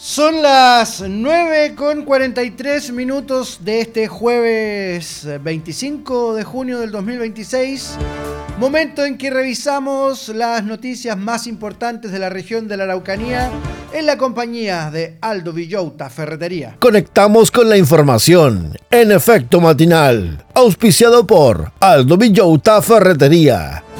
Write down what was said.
Son las 9:43 de este jueves 25 de junio del 2026. Momento en que revisamos las noticias más importantes de la región de la Araucanía en la compañía de Aldo Villota Ferretería. Conectamos con la información en Efecto Matinal, auspiciado por Aldo Villota Ferretería.